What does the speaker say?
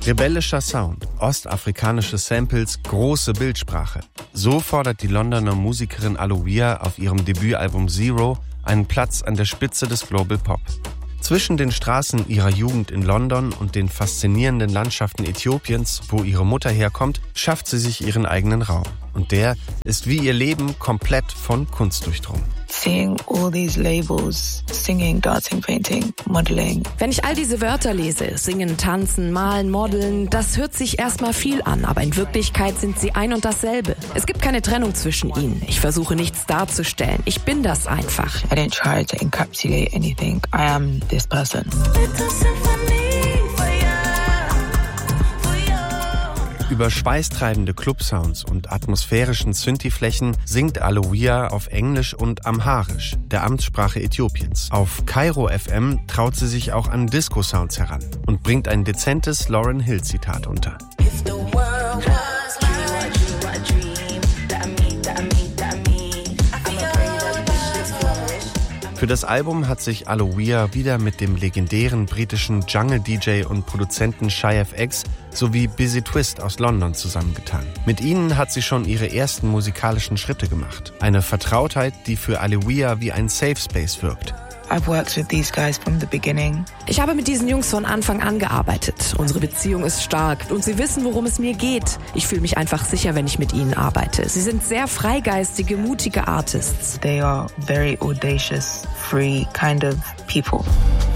Rebellischer Sound, ostafrikanische Samples, große Bildsprache. So fordert die Londoner Musikerin Aloia auf ihrem Debütalbum Zero einen Platz an der Spitze des Global Pop. Zwischen den Straßen ihrer Jugend in London und den faszinierenden Landschaften Äthiopiens, wo ihre Mutter herkommt, schafft sie sich ihren eigenen Raum. Und der ist wie ihr Leben komplett von Kunst durchdrungen. Seeing all these labels, singing, dancing, painting, modeling. Wenn ich all diese Wörter lese, singen, tanzen, malen, modeln, das hört sich erstmal viel an, aber in Wirklichkeit sind sie ein und dasselbe. Es gibt keine Trennung zwischen ihnen. Ich versuche nichts darzustellen. Ich bin das einfach. I didn't try to encapsulate anything. I am this person. Über schweißtreibende Clubsounds und atmosphärischen Synthi-Flächen singt Aloia auf Englisch und Amharisch, der Amtssprache Äthiopiens. Auf Kairo FM traut sie sich auch an Disco-Sounds heran und bringt ein dezentes Lauryn Hill-Zitat unter. Für das Album hat sich Aloia wieder mit dem legendären britischen Jungle-DJ und Produzenten Shy FX sowie Busy Twist aus London zusammengetan. Mit ihnen hat sie schon ihre ersten musikalischen Schritte gemacht. Eine Vertrautheit, die für Aloia wie ein Safe Space wirkt. I've worked with these guys from the beginning. Ich habe mit diesen Jungs von Anfang an gearbeitet. Unsere Beziehung ist stark und sie wissen, worum es mir geht. Ich fühle mich einfach sicher, wenn ich mit ihnen arbeite. Sie sind sehr freigeistige, mutige Artists. They are very audacious, free kind of people.